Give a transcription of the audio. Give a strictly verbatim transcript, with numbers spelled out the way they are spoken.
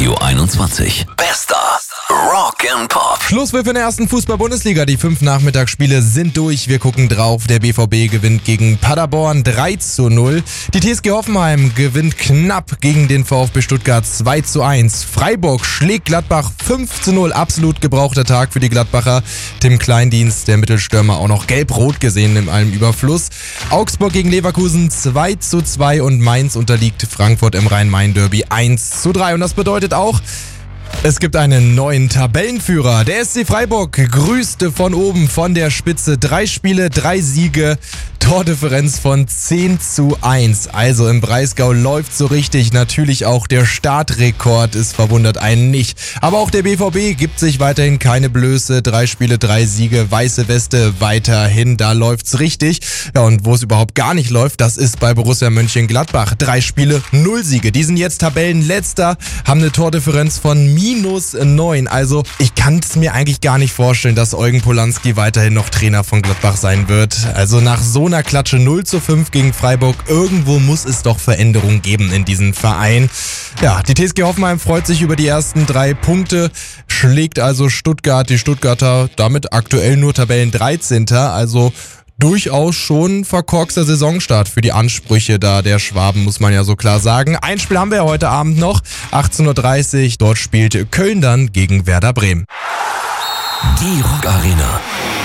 Radio einundzwanzig. Bester Rock and Pop. Schlusspfiff in der ersten Fußball-Bundesliga. Die fünf Nachmittagsspiele sind durch. Wir gucken drauf. Der B V B gewinnt gegen Paderborn drei zu null. Die T S G Hoffenheim gewinnt knapp gegen den VfB Stuttgart zwei zu eins. Freiburg schlägt Gladbach fünf zu null. Absolut gebrauchter Tag für die Gladbacher. Tim Kleindienst, der Mittelstürmer, auch noch gelb-rot gesehen in allem Überfluss. Augsburg gegen Leverkusen zwei zu zwei und Mainz unterliegt Frankfurt im Rhein-Main-Derby eins zu drei. Und das bedeutet auch, es gibt einen neuen Tabellenführer. Der S C Freiburg grüßte von oben, von der Spitze. Drei Spiele, drei Siege, Tordifferenz von zehn zu eins. Also im Breisgau läuft so richtig. Natürlich auch der Startrekord, es verwundert einen nicht. Aber auch der B V B gibt sich weiterhin keine Blöße. Drei Spiele, drei Siege, weiße Weste weiterhin. Da läuft's richtig. Ja, und wo es überhaupt gar nicht läuft, das ist bei Borussia Mönchengladbach. Drei Spiele, null Siege. Die sind jetzt Tabellenletzter, haben eine Tordifferenz von minus neun. Also ich kann es mir eigentlich gar nicht vorstellen, dass Eugen Polanski weiterhin noch Trainer von Gladbach sein wird. Also nach so einer Klatsche null zu fünf gegen Freiburg, irgendwo muss es doch Veränderungen geben in diesem Verein. Ja, die T S G Hoffenheim freut sich über die ersten drei Punkte, schlägt also Stuttgart, die Stuttgarter damit aktuell nur Tabellen dreizehnter. Also durchaus schon verkorkster Saisonstart für die Ansprüche da der Schwaben, muss man ja so klar sagen. Ein Spiel haben wir ja heute Abend noch, achtzehn Uhr dreißig. Dort spielt Köln dann gegen Werder Bremen. Die Rock Arena.